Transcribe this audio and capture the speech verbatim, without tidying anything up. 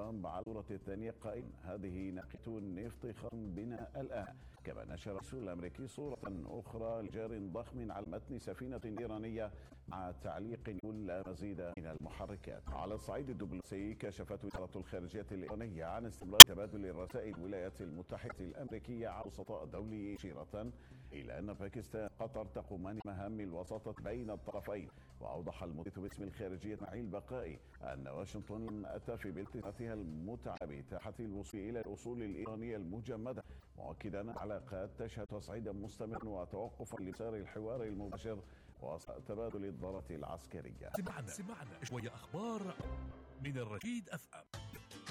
ترامب على الصورة الثانية قائلا هذه ناقة النفط خام بنا الآن. كما نشر الرئيس الأمريكي صورة أخرى لجار ضخم على متن سفينة إيرانية مع تعليق يقول لا مزيد من المحركات. على الصعيد الدبلوماسي كشفت وزارة الخارجية الإيرانية عن استمرار تبادل الرسائل الولايات المتحدة الأمريكية على وسطاء دولي، مشيرة إلى أن باكستان قطر تقومان مهام الوساطة بين الطرفين. وأوضح المحدث باسم الخارجية اسماعيل بقائي أن واشنطن لم تفي بالتزاماتها المتعة بإتاحة الوصول إلى الأصول الإيرانية المجمدة، مؤكدا علاقات تشهد تصعيدا مستمرا وتوقفا لمسار الحوار المباشر وتبادل الضربات العسكرية. سمعنا سمعنا شوية أخبار من الرشيد أف أم.